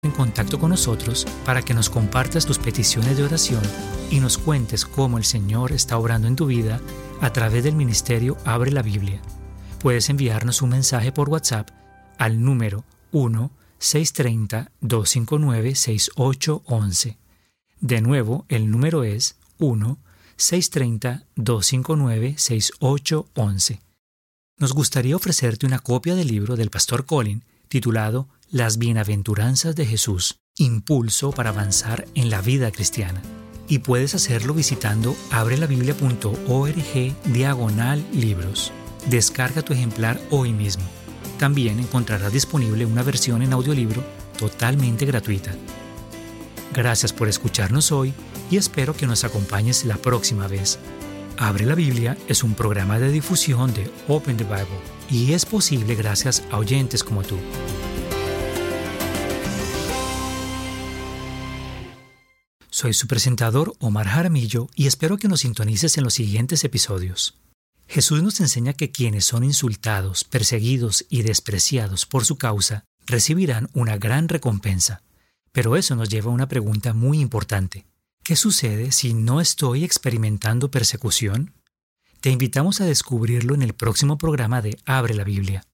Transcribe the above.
en contacto con nosotros para que nos compartas tus peticiones de oración y nos cuentes cómo el Señor está obrando en tu vida a través del ministerio Abre la Biblia. Puedes enviarnos un mensaje por WhatsApp al número 1-630-259-6811. De nuevo, el número es 1-630-259-6811. Nos gustaría ofrecerte una copia del libro del Pastor Colin titulado Las Bienaventuranzas de Jesús, Impulso para avanzar en la vida cristiana. Y puedes hacerlo visitando abrelabiblia.org/libros. Descarga tu ejemplar hoy mismo. También encontrarás disponible una versión en audiolibro totalmente gratuita. Gracias por escucharnos hoy y espero que nos acompañes la próxima vez. Abre la Biblia es un programa de difusión de Open the Bible y es posible gracias a oyentes como tú. Soy su presentador Omar Jaramillo y espero que nos sintonices en los siguientes episodios. Jesús nos enseña que quienes son insultados, perseguidos y despreciados por su causa recibirán una gran recompensa. Pero eso nos lleva a una pregunta muy importante. ¿Qué sucede si no estoy experimentando persecución? Te invitamos a descubrirlo en el próximo programa de Abre la Biblia.